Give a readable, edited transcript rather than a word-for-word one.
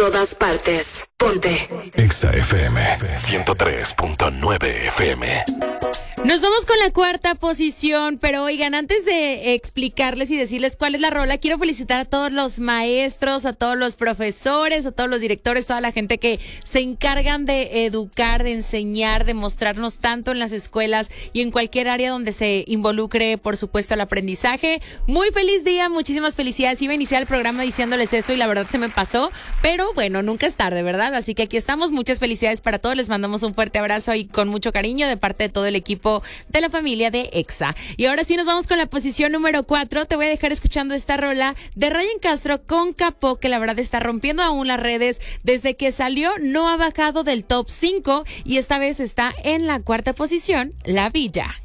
todas partes. Ponte Exa FM 103.9 FM. Nos vamos con la cuarta posición, pero oigan, antes de explicarles y decirles cuál es la rola, quiero felicitar a todos los maestros, a todos los profesores, a todos los directores, toda la gente que se encargan de educar, de enseñar, de mostrarnos tanto en las escuelas y en cualquier área donde se involucre, por supuesto, el aprendizaje. Muy feliz día, muchísimas felicidades. Iba a iniciar el programa diciéndoles eso y la verdad se me pasó, pero bueno, nunca es tarde, ¿verdad? Así que aquí estamos, muchas felicidades para todos, les mandamos un fuerte abrazo y con mucho cariño de parte de todo el equipo de la familia de Exa. Y ahora sí nos vamos con la posición número 4. Te voy a dejar escuchando esta rola de Ryan Castro con Capó, que la verdad está rompiendo aún las redes. Desde que salió no ha bajado del top 5 y esta vez está en la cuarta posición, La Villa.